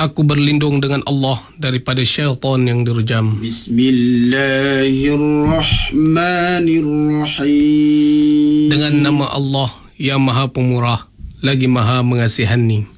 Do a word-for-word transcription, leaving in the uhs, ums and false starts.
Aku berlindung dengan Allah daripada syaitan yang direjam. Bismillahirrahmanirrahim. Dengan nama Allah yang Maha Pemurah lagi Maha Mengasihani.